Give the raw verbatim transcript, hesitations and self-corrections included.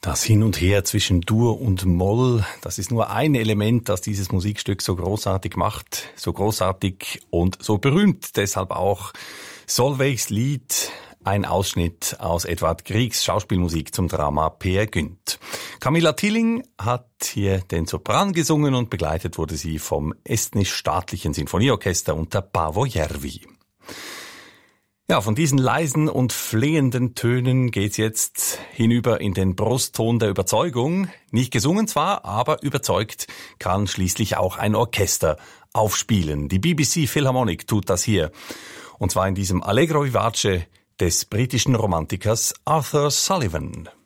Das Hin und Her zwischen Dur und Moll, das ist nur ein Element, das dieses Musikstück so großartig macht, so großartig und so berühmt. Deshalb auch Solveigs Lied, ein Ausschnitt aus Edvard Griegs Schauspielmusik zum Drama Peer Gynt. Camilla Tilling hat hier den Sopran gesungen und begleitet wurde sie vom Estnisch-Staatlichen Sinfonieorchester unter Paavo Järvi. Ja, von diesen leisen und flehenden Tönen geht's jetzt hinüber in den Brustton der Überzeugung. Nicht gesungen zwar, aber überzeugt kann schließlich auch ein Orchester aufspielen. Die B B C Philharmonic tut das hier. Und zwar in diesem Allegro vivace des britischen Romantikers Arthur Sullivan.